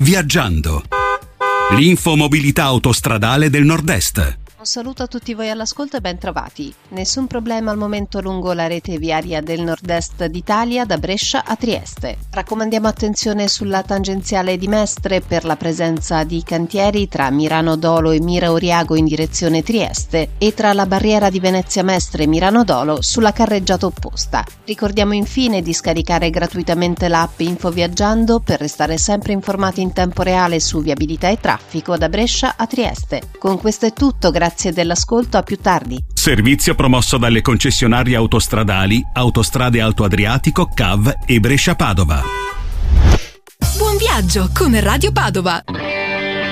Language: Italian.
Viaggiando. L'infomobilità autostradale del Nord-Est. Un saluto a tutti voi all'ascolto e ben trovati. Nessun problema al momento lungo la rete viaria del nord-est d'Italia da Brescia a Trieste. Raccomandiamo attenzione sulla tangenziale di Mestre per la presenza di cantieri tra Mirano Dolo e Mira Oriago in direzione Trieste e tra la barriera di Venezia Mestre e Mirano Dolo sulla carreggiata opposta. Ricordiamo infine di scaricare gratuitamente l'app Info Viaggiando per restare sempre informati in tempo reale su viabilità e traffico da Brescia a Trieste. Con questo è tutto, grazie dell'ascolto, a più tardi. Servizio promosso dalle concessionarie autostradali Autostrade Alto Adriatico, CAV e Brescia Padova. Buon viaggio con Radio Padova!